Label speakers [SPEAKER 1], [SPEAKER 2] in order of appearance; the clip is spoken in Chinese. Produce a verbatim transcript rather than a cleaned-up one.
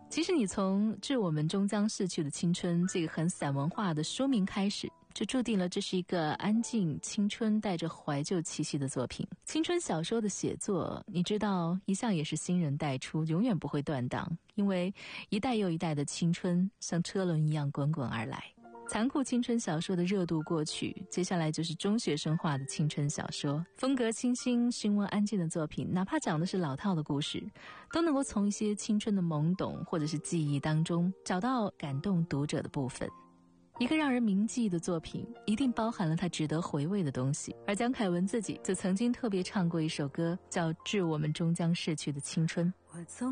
[SPEAKER 1] 其实你从《致我们终将逝去的青春》这个很散文化的说明开始，就注定了这是一个安静、青春、带着怀旧气息的作品。青春小说的写作，你知道，一向也是新人代出，永远不会断档，因为一代又一代的青春像车轮一样滚滚而来。残酷青春小说的热度过去，接下来就是中学生化的青春小说，风格清新、询问安静的作品，哪怕讲的是老套的故事，都能够从一些青春的懵懂或者是记忆当中找到感动读者的部分。一个让人铭记的作品，一定包含了它值得回味的东西。而蒋凯文自己就曾经特别唱过一首歌，叫《致我们终将逝去的青春》。
[SPEAKER 2] 我从